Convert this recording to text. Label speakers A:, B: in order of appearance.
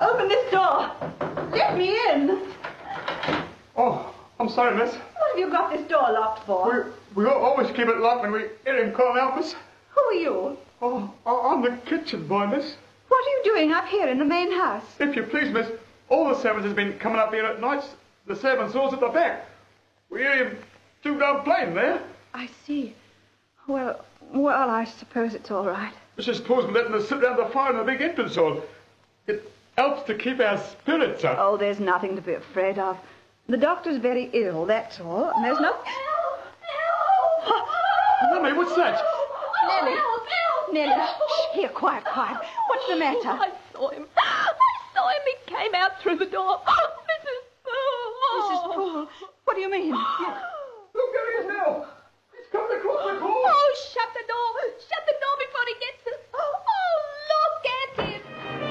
A: Open this door. Let me in.
B: Oh, I'm sorry, miss.
A: What have you got this door locked for?
B: We always keep it locked when we hear him call out, miss.
A: Who are you?
B: Oh, I'm the kitchen boy, miss.
A: What are you doing up here in the main house?
B: If you please, miss, all the servants has been coming up here at nights. The servants' doors at the back. We hear him too down playing there.
A: I see. Well, I suppose it's all right.
B: Mrs. Paul's been letting us sit round the fire in the big entrance hall. It helps to keep our spirits up.
A: Oh, there's nothing to be afraid of. The doctor's very ill, that's all. And there's no...
C: Help!
B: Mummy, what's that?
A: Nellie.
C: Help!
A: Nellie, shh, here, quiet. What's the matter?
C: I saw him. He came out through the door. Mrs. Poole.
A: Mrs. Poole, what do you mean?
B: Look, there he is now. He's coming across the hall.
C: Oh, shut the door. Shut the